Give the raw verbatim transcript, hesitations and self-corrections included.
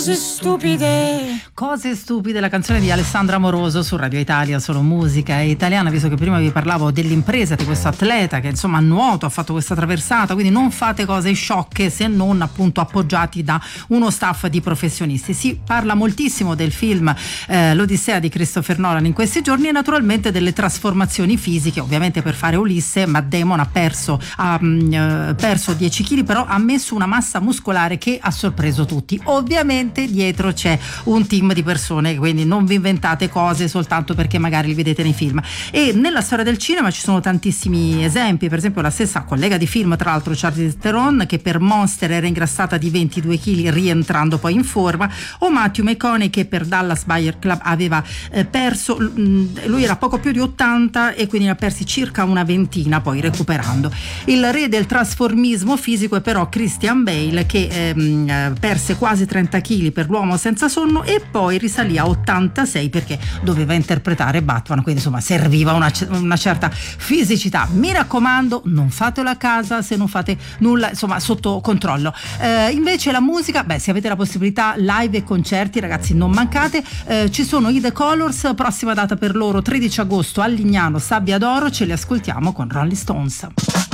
Cose stupide. Cose stupide, la canzone di Alessandra Amoroso su Radio Italia, solo musica italiana. Visto che prima vi parlavo dell'impresa di questo atleta che insomma a nuoto ha fatto questa traversata, quindi non fate cose sciocche se non appunto appoggiati da uno staff di professionisti. Si parla moltissimo del film eh, L'Odissea di Christopher Nolan in questi giorni e naturalmente delle trasformazioni fisiche. Ovviamente per fare Ulisse Matt Damon ha perso ha mh, perso dieci chili, però ha messo una massa muscolare che ha sorpreso tutti. Ovviamente dietro c'è un team di persone, quindi non vi inventate cose soltanto perché magari li vedete nei film. E nella storia del cinema ci sono tantissimi esempi, per esempio la stessa collega di film, tra l'altro Charlize Theron, che per Monster era ingrassata di ventidue chili rientrando poi in forma, o Matthew McConaughey che per Dallas Buyer Club aveva eh, perso, lui era poco più di ottanta e quindi ne ha persi circa una ventina poi recuperando. Il re del trasformismo fisico è però Christian Bale, che ehm, perse quasi trenta chili per L'uomo senza sonno e poi risalì a ottantasei perché doveva interpretare Batman, quindi insomma serviva una, una certa fisicità. Mi raccomando, non fatelo a casa se non fate nulla insomma sotto controllo. Eh, invece la musica, beh, se avete la possibilità, live e concerti, ragazzi, non mancate. Eh, ci sono i The Colors, prossima data per loro tredici agosto a Lignano, Sabbia d'Oro, ce li ascoltiamo con Rolling Stones.